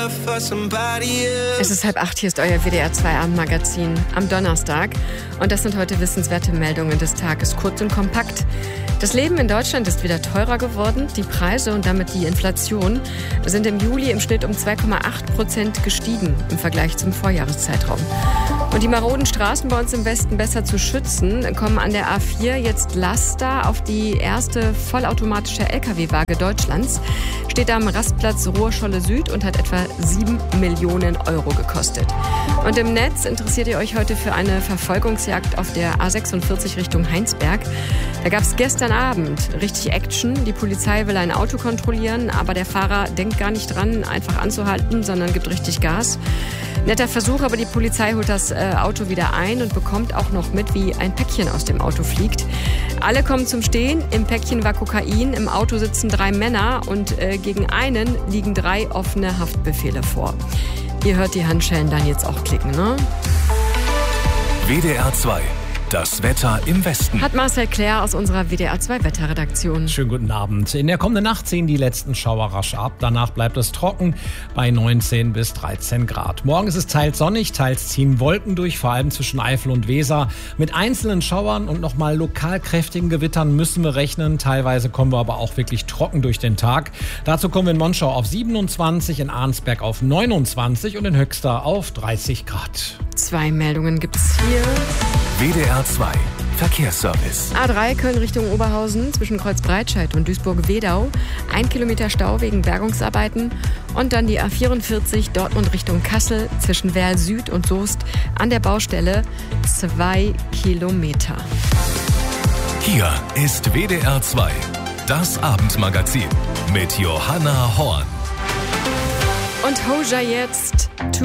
Es ist 7:30, hier ist euer WDR 2 Abendmagazin am Donnerstag. Und das sind heute wissenswerte Meldungen des Tages, kurz und kompakt. Das Leben in Deutschland ist wieder teurer geworden. Die Preise und damit die Inflation sind im Juli im Schnitt um 2,8% gestiegen im Vergleich zum Vorjahreszeitraum. Und die maroden Straßen bei uns im Westen besser zu schützen, kommen an der A4 jetzt Laster auf die erste vollautomatische Lkw-Waage Deutschlands. Steht am Rastplatz Ruhrscholle Süd und hat etwa 7 Millionen Euro gekostet. Und im Netz interessiert ihr euch heute für eine Verfolgungsjagd auf der A46 Richtung Heinsberg. Da gab es gestern Abend richtig Action. Die Polizei will ein Auto kontrollieren, aber der Fahrer denkt gar nicht dran, einfach anzuhalten, sondern gibt richtig Gas. Netter Versuch, aber die Polizei holt das Auto wieder ein und bekommt auch noch mit, wie ein Päckchen aus dem Auto fliegt. Alle kommen zum Stehen. Im Päckchen war Kokain, im Auto sitzen 3 Männer und gegen einen liegen 3 offene Haftbefehle vor. Ihr hört die Handschellen dann jetzt auch klicken, ne? WDR 2. Das Wetter im Westen. Hat Marcel Claire aus unserer WDR 2 Wetterredaktion. Schönen guten Abend. In der kommenden Nacht ziehen die letzten Schauer rasch ab. Danach bleibt es trocken bei 19 bis 13 Grad. Morgen ist es teils sonnig, teils ziehen Wolken durch, vor allem zwischen Eifel und Weser. Mit einzelnen Schauern und nochmal lokal kräftigen Gewittern müssen wir rechnen. Teilweise kommen wir aber auch wirklich trocken durch den Tag. Dazu kommen wir in Monschau auf 27, in Arnsberg auf 29 und in Höxter auf 30 Grad. 2 Meldungen gibt's hier. WDR 2 Verkehrsservice. A3 Köln Richtung Oberhausen zwischen Kreuzbreitscheid und Duisburg-Wedau. 1 Kilometer Stau wegen Bergungsarbeiten. Und dann die A44 Dortmund Richtung Kassel zwischen Werl Süd und Soest an der Baustelle 2 Kilometer. Hier ist WDR 2, das Abendmagazin mit Johanna Horn. Und Hoja jetzt